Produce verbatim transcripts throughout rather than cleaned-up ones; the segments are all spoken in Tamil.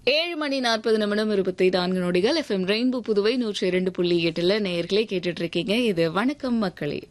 ஏழு மணி நாற்பது நிமிடம் இருபத்தி நான்கு நொடிகள் எஃப்எம் ரெயின்போ புதுவை நூற்றி இரண்டு புள்ளி எட்டுல நேயர்களே கேட்டுட்டு இருக்கீங்க. இது வணக்கம் மக்களே.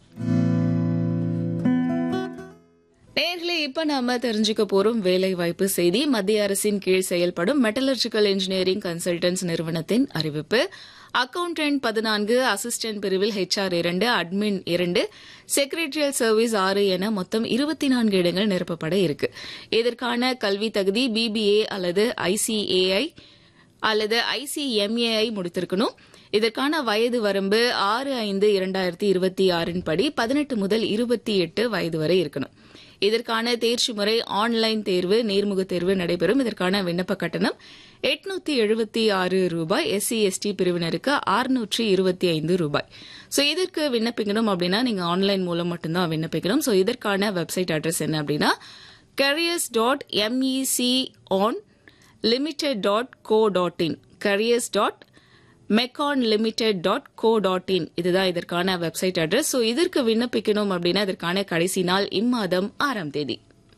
நேயர்களே, இப்ப நாம தெரிஞ்சுக்க போறோம் வேலை வாய்ப்பு செய்தி. மத்திய அரசின் கீழ் செயல்படும் மெட்டலர்ஜிக்கல் இன்ஜினியரிங் கன்சல்டன்ட்ஸ் நிறுவனத்தின் அறிவிப்பு. அக்கவுண்டன்ட் பதினான்கு, அசிஸ்டன்ட் பிரிவில் ஹெச்ஆர் இரண்டு, அட்மின் இரண்டு, செக்ரட்டரியல் சர்வீஸ் ஆறு என மொத்தம் இருபத்தி நான்கு இடங்கள் நிரப்பப்பட இருக்கு. இதற்கான கல்வி தகுதி பிபிஏ அல்லது ஐசிஏஐ அல்லது ஐசிஎம்ஏஐ முடித்திருக்கணும். இதற்கான வயது வரம்பு ஆறு ஐந்து இரண்டாயிரத்தி இருபத்தி ஆறின் படி பதினெட்டு முதல் இருபத்தி எட்டு வயது வரை இருக்கணும். இதற்கான தேர்ச்சி முறை ஆன்லைன் தேர்வு, நேர்முக தேர்வு நடைபெறும். இதற்கான விண்ணப்ப கட்டணம் எட்நூத்தி எழுபத்தி ஆறு ரூபாய். எஸ்சி எஸ்டி பிரிவினருக்கு அறுநூற்றி இருபத்தி ஐந்து ரூபாய். சோ இதற்கு விண்ணப்பிக்கணும் அப்படின்னா நீங்க ஆன்லைன் மூலம் மட்டும்தான் விண்ணப்பிக்கணும். சோ இதற்கான வெப்சைட் அட்ரஸ் என்ன அப்படின்னா careers dot MEC on limited dot co dot in careers dot MECON limited dot co dot in இதுதான் இதற்கான வெப்சைட் அட்ரஸ். சோ இதற்கு விண்ணப்பிக்கணும் அப்படின்னா இதற்கான கடைசி நாள் இம்மாதம் ஆறாம் தேதி.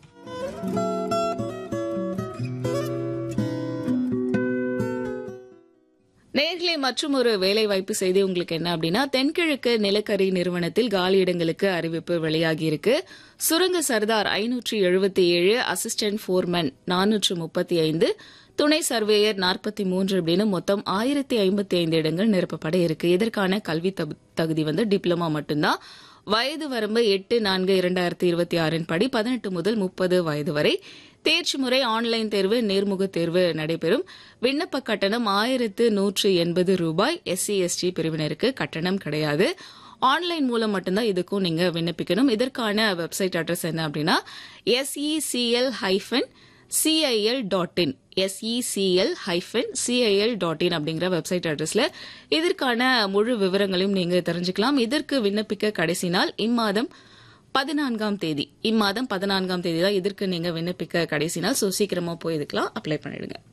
நேர்களே, மற்றும் ஒரு வேலைவாய்ப்பு செய்தி உங்களுக்கு என்ன அப்படின்னா தென்கிழக்கு நிலக்கரி நிறுவனத்தில் காலியிடங்களுக்கு அறிவிப்பு வெளியாகியிருக்கு. சுரங்க சர்தார் ஐநூற்றி எழுபத்தி ஏழு, அசிஸ்டன்ட் போர்மேன் நானூற்று முப்பத்தி ஐந்து, துணை சர்வேயர் நாற்பத்தி மூன்று அப்படின்னு மொத்தம் ஆயிரத்தி ஐம்பத்தி ஐந்து இடங்கள் நிரப்பப்பட இருக்கு. இதற்கான கல்வி தகுதி வந்து டிப்ளமா மட்டும்தான். வயது வரம்பு எட்டு நான்கு இரண்டாயிரத்தி இருபத்தி ஆறின் படி பதினெட்டு முதல் முப்பது வயது வரை. தேர்ச்சி முறை ஆன்லைன் தேர்வு, நேர்முக தேர்வு நடைபெறும். விண்ணப்ப கட்டணம் ஆயிரத்து நூற்று எண்பது ரூபாய். எஸ்சி எஸ்டி பிரிவினருக்கு கட்டணம் கிடையாது. ஆன்லைன் மூலம் மட்டும்தான் இதுக்கும் நீங்க விண்ணப்பிக்கணும். இதற்கான வெப்சைட் அட்ரஸ் என்ன அப்படின்னா SECL hyphen CIL dot in SECL hyphen CIL dot in அப்படிங்கிற வெப்சைட் அட்ரஸ்ல இதற்கான முழு விவரங்களையும் நீங்க தெரிஞ்சுக்கலாம். இதற்கு விண்ணப்பிக்க கடைசி நாள் இம்மாதம் பதினான்காம் தேதி. இம்மாதம் பதினான்காம் தேதி தான் இதற்கு நீங்க விண்ணப்பிக்க கடைசி நாள். சோ சீக்கிரமா போய் இதுக்கெல்லாம் அப்ளை பண்ணிடுங்க.